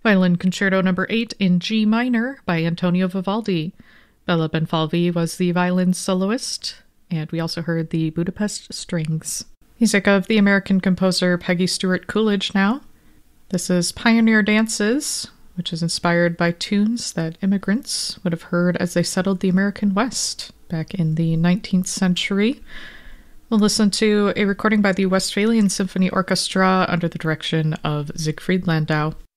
Violin Concerto No. 8 in G minor by Antonio Vivaldi. Bella Benfalvi was the violin soloist, and we also heard the Budapest Strings. Music of the American composer Peggy Stewart Coolidge now. This is Pioneer Dances, which is inspired by tunes that immigrants would have heard as they settled the American West back in the 19th century. We'll listen to a recording by the Westphalian Symphony Orchestra under the direction of Siegfried Landau.